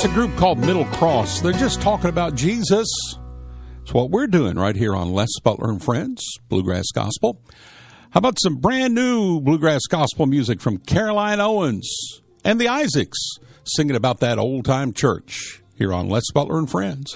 That's a group called Middle Cross. They're just talking about Jesus. It's what we're doing right here on Les Butler and Friends, Bluegrass Gospel. How about some brand new Bluegrass Gospel music from Caroline Owens and the Isaacs singing about that old-time church here on Les Butler and Friends.